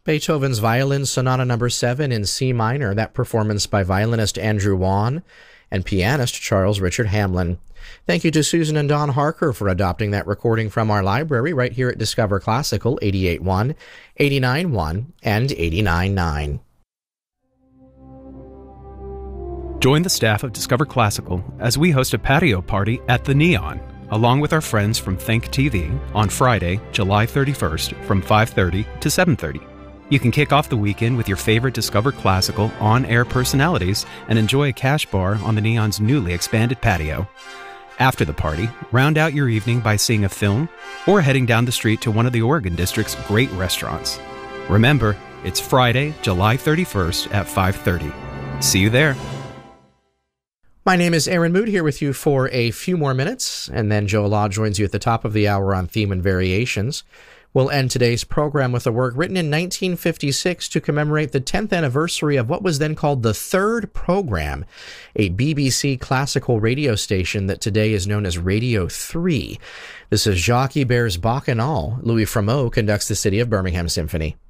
Beethoven's Violin Sonata No. 7 in C minor, that performance by violinist Andrew Wan and pianist Charles Richard Hamlin. Thank you to Susan and Don Harker for adopting that recording from our library right here at Discover Classical 88.1, 89.1, and 89.9. Join the staff of Discover Classical as we host a patio party at the Neon, along with our friends from Think TV on Friday, July 31st from 5:30 to 7:30. You can kick off the weekend with your favorite Discover Classical on-air personalities and enjoy a cash bar on the Neon's newly expanded patio. After the party, round out your evening by seeing a film or heading down the street to one of the Oregon District's great restaurants. Remember, it's Friday, July 31st at 5:30. See you there. My name is Aaron Mood, here with you for a few more minutes, and then Joe Law joins you at the top of the hour on Theme and Variations. We'll end today's program with a work written in 1956 to commemorate the 10th anniversary of what was then called the Third Program, a BBC classical radio station that today is known as Radio 3. This is Jacques Ibert's Bacchanal. Louis Fremeau conducts the City of Birmingham Symphony.